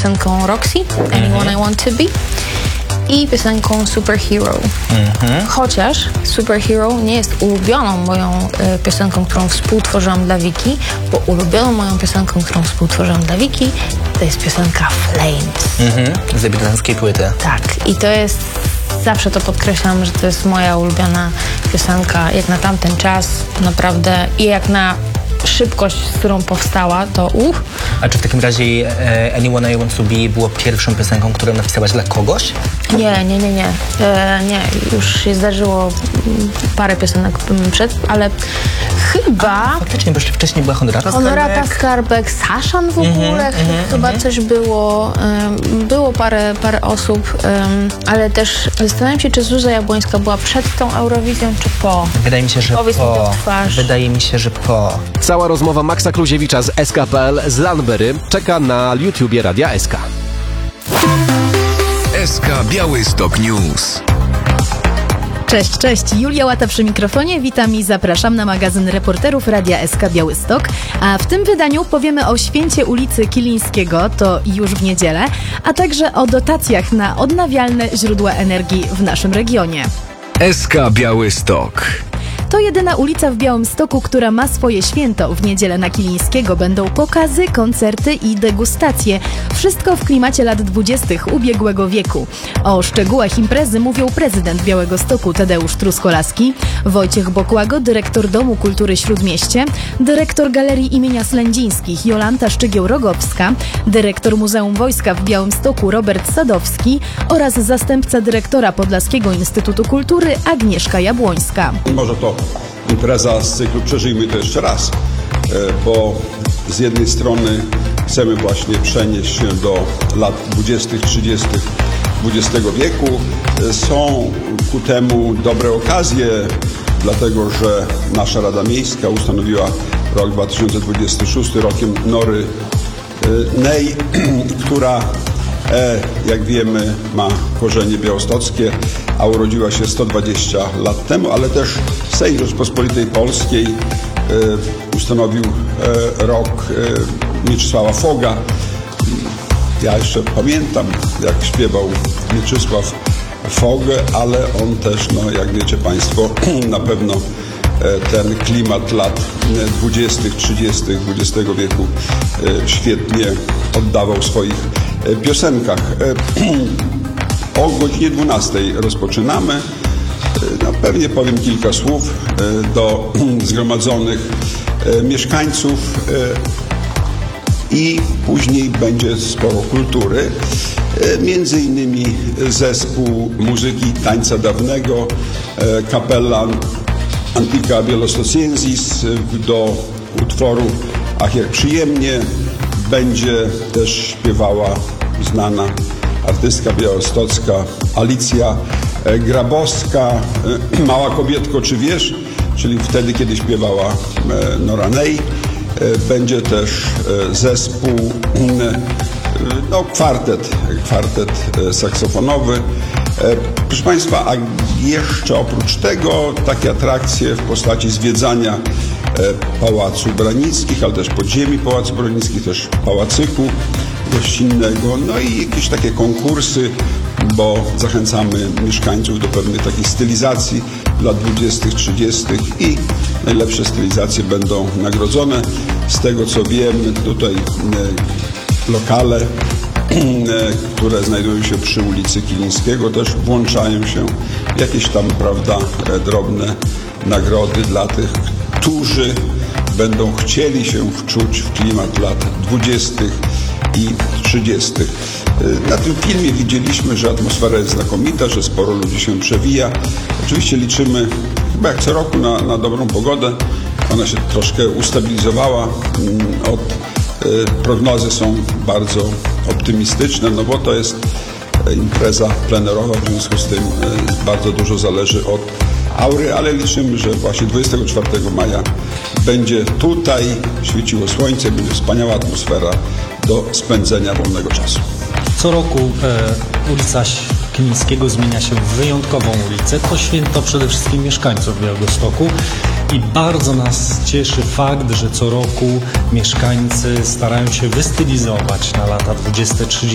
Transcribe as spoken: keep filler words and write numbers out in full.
piosenką Roxy, Anyone I Want To Be, i piosenką Superhero. Mhm. Chociaż Superhero nie jest ulubioną moją y, piosenką, którą współtworzyłam dla Wiki, bo ulubioną moją piosenką, którą współtworzyłam dla Wiki, to jest piosenka Flames. Mhm. Z debiutanckiej płyty. Tak. I to jest, zawsze to podkreślam, że to jest moja ulubiona piosenka, jak na tamten czas, naprawdę, i jak na szybkość, z którą powstała, to uch. A czy w takim razie e, Anyone I Want To Be było pierwszą piosenką, którą napisałaś dla kogoś? Nie, nie, nie, nie. E, nie, już się zdarzyło parę piosenek przed, ale chyba... A, faktycznie, bo jeszcze wcześniej była Honorata Honorata Skarbek, Saszan w ogóle, mm, ch- chyba mm. coś było. Um, było parę, parę osób, um, ale też zastanawiam się, czy Zuza Jabłońska była przed tą Eurowizją, czy po. Wydaje mi się, że Powiedz po. mi to w twarz. Wydaje mi się, że po. Cała rozmowa Maxa Kluziewicza z S K kropka P L z Landberry czeka na YouTubie Radia S K. S K Białystok News. Cześć, cześć. Julia Łata przy mikrofonie. Witam i zapraszam na magazyn reporterów Radia S K Białystok. A w tym wydaniu powiemy o święcie ulicy Kilińskiego, to już w niedzielę, a także o dotacjach na odnawialne źródła energii w naszym regionie. S K Białystok. To jedyna ulica w Białymstoku, która ma swoje święto. W niedzielę na Kilińskiego będą pokazy, koncerty i degustacje. Wszystko w klimacie lat dwudziestych ubiegłego wieku. O szczegółach imprezy mówią prezydent Białegostoku Tadeusz Truskolaski, Wojciech Bokłago, dyrektor Domu Kultury Śródmieście, dyrektor Galerii imienia Slędzińskich Jolanta Szczygieł-Rogowska, dyrektor Muzeum Wojska w Białymstoku Robert Sadowski oraz zastępca dyrektora Podlaskiego Instytutu Kultury Agnieszka Jabłońska. Może to impreza z cyklu Przeżyjmy to jeszcze raz, bo z jednej strony chcemy właśnie przenieść się do lat dwudziestych, trzydziestych dwudziestego wieku. Są ku temu dobre okazje, dlatego że nasza Rada Miejska ustanowiła rok dwa tysiące dwudziesty szósty rokiem Nory Nej, która, jak wiemy, ma korzenie białostockie, a urodziła się sto dwadzieścia lat temu, ale też Sejm Rzeczpospolitej Polskiej e, ustanowił e, rok e, Mieczysława Foga. Ja jeszcze pamiętam, jak śpiewał Mieczysław Fog, ale on też, no, jak wiecie Państwo, na pewno e, ten klimat lat dwudziestych, trzydziestych dwudziestego wieku e, świetnie oddawał w swoich e, piosenkach. E, O godzinie dwunastej rozpoczynamy. No, pewnie powiem kilka słów do zgromadzonych mieszkańców i później będzie sporo kultury. Między innymi zespół muzyki tańca dawnego, kapela Antica Bielostociensis do utworu Ach jak przyjemnie. Będzie też śpiewała znana artystka białostocka Alicja Grabowska, Mała kobietko, czy wiesz? Czyli wtedy, kiedy śpiewała Nora Nej. Będzie też zespół, no kwartet, kwartet saksofonowy. Proszę Państwa, a jeszcze oprócz tego takie atrakcje w postaci zwiedzania Pałacu Branickich, ale też podziemi Pałacu Branickich, też pałacyku gościnnego, no i jakieś takie konkursy, bo zachęcamy mieszkańców do pewnej takiej stylizacji lat dwudziestych, trzydziestych i najlepsze stylizacje będą nagrodzone. Z tego co wiem, tutaj e, lokale, e, które znajdują się przy ulicy Kilińskiego, też włączają się jakieś tam, prawda, e, drobne nagrody dla tych, którzy będą chcieli się wczuć w klimat lat dwudziestych i trzydziestych. Na tym filmie widzieliśmy, że atmosfera jest znakomita, że sporo ludzi się przewija. Oczywiście liczymy chyba jak co roku na, na dobrą pogodę. Ona się troszkę ustabilizowała. Od, prognozy są bardzo optymistyczne, no bo to jest impreza plenerowa, w związku z tym bardzo dużo zależy od aury, ale liczymy, że właśnie dwudziestego czwartego maja będzie tutaj świeciło słońce, będzie wspaniała atmosfera do spędzenia wolnego czasu. Co roku e, ulica Kilińskiego zmienia się w wyjątkową ulicę. To święto przede wszystkim mieszkańców Białegostoku i bardzo nas cieszy fakt, że co roku mieszkańcy starają się wystylizować na lata dwudzieste, trzydzieste